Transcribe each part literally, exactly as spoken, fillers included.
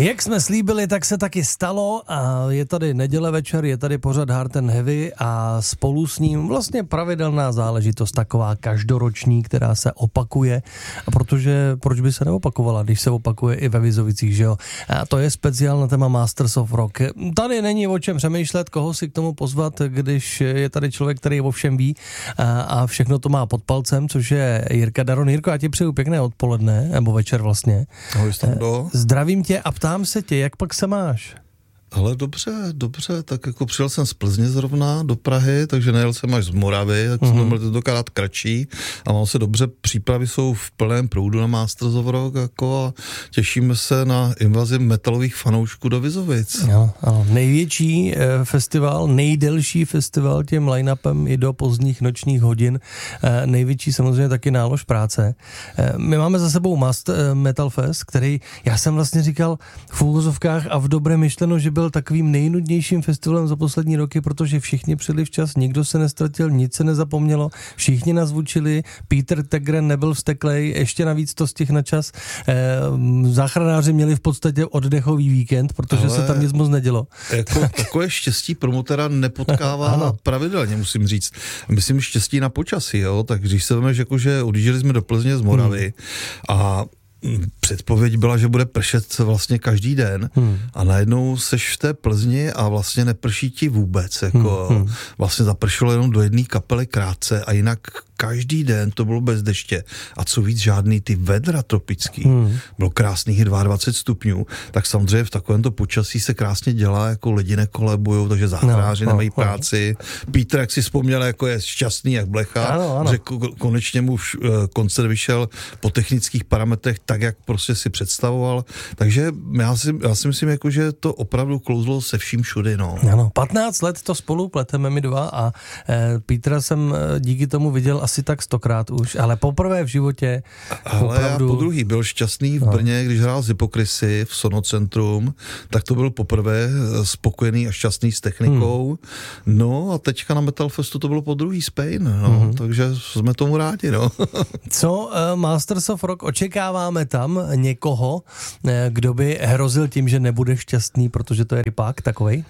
Jak jsme slíbili, tak se taky stalo a je tady neděle večer, je tady pořad Hard and Heavy a spolu s ním vlastně pravidelná záležitost, taková každoroční, která se opakuje, a protože proč by se neopakovala, když se opakuje i ve Vizovicích, že jo? A to je speciál na téma Masters of Rock. Tady není o čem přemýšlet, koho si k tomu pozvat, když je tady člověk, který o všem ví a, a všechno to má pod palcem, což je Jirka Daron. Jirko, já ti přeju pěkné odpoledne, nebo večer vlastně. Ahoj, Stando. Zdravím tě a ptám se tě, jak pak se máš? Ale dobře, dobře, tak jako přijel jsem z Plzně zrovna do Prahy, takže nejel jsem až z Moravy, tak jsem mm-hmm. tentokrát kratší a mám se dobře, přípravy jsou v plném proudu na Masters of Rock jako a těšíme se na invazi metalových fanoušků do Vizovic. Jo, ano. Největší eh, festival, nejdelší festival tím line-upem i do pozdních nočních hodin, eh, největší samozřejmě taky nálož práce. Eh, my máme za sebou Mast eh, Metal Fest, který, já jsem vlastně říkal v úvozovkách a v dobré myšleno, že byl takovým nejnudnějším festivalem za poslední roky, protože všichni přijeli včas, nikdo se nestratil, nic se nezapomnělo, všichni nazvučili, Peter Tegren nebyl vzteklej, ještě navíc to stihl na čas. E, záchranáři měli v podstatě oddechový víkend, protože ale se tam nic moc nedělo. Jako takové štěstí promotora nepotkává pravidelně, musím říct. Myslím štěstí na počasí, jo, tak když se vemeš, jako, že odjížděli jsme do Plzně z Moravy hmm. a předpověď byla, že bude pršet vlastně každý den hmm. a najednou seš v té Plzni a vlastně neprší ti vůbec, jako hmm. vlastně zapršelo jenom do jedné kapely krátce a jinak každý den to bylo bez deště a co víc žádný ty vedra tropický, hmm. bylo krásných dvacet dva stupňů, tak samozřejmě v takovémto počasí se krásně dělá, jako lidi nekolebujou, takže záchranáři no, nemají no, práci. No. Pítr, jak si vzpomněl, jako je šťastný jak blecha, ano, ano. že konečně mu koncert vyšel po technických parametrech tak, jak prostě si představoval, takže já si, já si myslím, jako, že to opravdu klouzlo se vším všudy, no. Ano, patnáct let to spolu pleteme my dva a e, Pítra jsem e, díky tomu viděl asi tak stokrát už, ale poprvé v životě ale opravdu... já po druhý byl šťastný v Brně, no. když hrál z Hypokrisy v Sonocentrum, tak to byl poprvé spokojený a šťastný s technikou, hmm. no a teďka na Metal Festu to bylo po druhý Spain, no, hmm. takže jsme tomu rádi, no. Co uh, Masters of Rock očekáváme tam někoho, kdo by hrozil tím, že nebude šťastný, protože to je rypák takovej?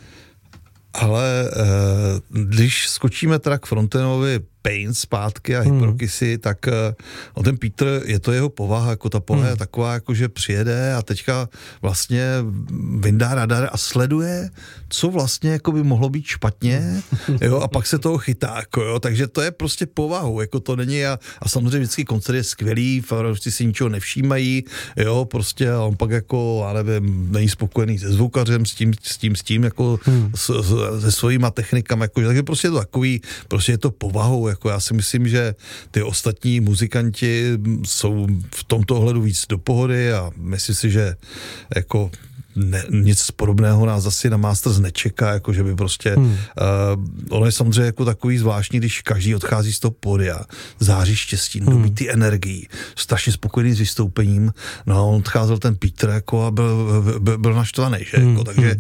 Ale eh, když skočíme teda k Frontenovi Pain zpátky a Hypokrisy, hmm. tak no, ten Peter, je to jeho povaha, jako ta povaha hmm. je taková, jako že přijede a teďka vlastně vyndá radar a sleduje, co vlastně jako by mohlo být špatně, jo, a pak se toho chytá, jako, jo, takže to je prostě povahou, jako to není a, a samozřejmě vždycky koncert je skvělý, fanoušci si ničeho nevšímají, jo, prostě a on pak jako, já nevím, není spokojený se zvukařem, s tím, s tím, s tím, jako hmm. s, s, se svojima technikama, jako, takže prostě je to takový, prostě je to povahou. Jako já si myslím, že ty ostatní muzikanti jsou v tomto ohledu víc do pohody a myslím si, že jako ne, nic podobného nás asi na Masters nečeká, jako že by prostě hmm. uh, ono je samozřejmě jako takový zvláštní, když každý odchází z toho pódia, září štěstí, hmm. dobí ty energii, strašně spokojený s vystoupením, no a on odcházel ten Peter jako a byl, byl, byl naštvaný, že? Hmm. Jako, takže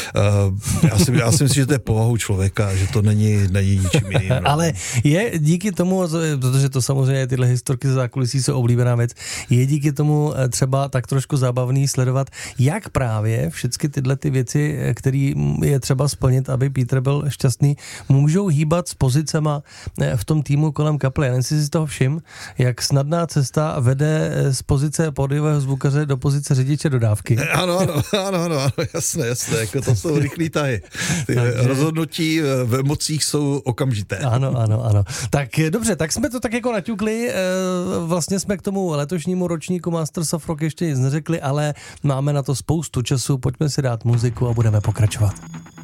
uh, já, si, já si myslím, že to je povahou člověka, že to není, není ničím jiným. No. Ale je díky tomu, protože to samozřejmě tyhle historky ze zákulisí jsou oblíbená věc, je díky tomu třeba tak trošku zábavný sledovat, jak právě všechny tyhle ty věci, které je třeba splnit, aby Peter byl šťastný, můžou hýbat s pozicema v tom týmu kolem kapely. Jen si z toho všim, jak snadná cesta vede z pozice pódiového zvukaře do pozice řidiče dodávky. Ano, ano, ano, ano, ano jasné, jasné, jako to jsou rychlý tahy. Ty Takže... rozhodnutí v emocích jsou okamžité. Ano, ano, ano. Tak dobře, tak jsme to tak jako naťukli, vlastně jsme k tomu letošnímu ročníku Masters of Rock ještě nic neřekli, ale máme na to spoustu času, pojďme si dát muziku a budeme pokračovat.